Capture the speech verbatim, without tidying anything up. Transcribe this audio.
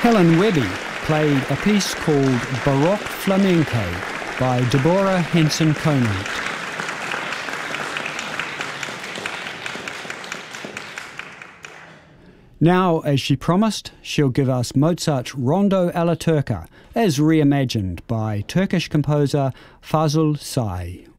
Helen Webby played a piece called Baroque Flamenco by Deborah Henson-Conant. Now, as she promised, she'll give us Mozart's Rondo alla Turca, as reimagined by Turkish composer Fazıl Say.